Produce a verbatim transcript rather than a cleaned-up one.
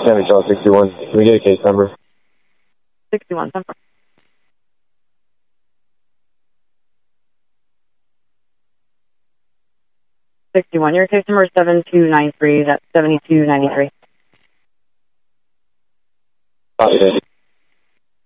San Michelle sixty-one. Can we get a case number? sixty-one, number. sixty-one, your case number is seven two nine three, that's seventy-two ninety-three. Okay.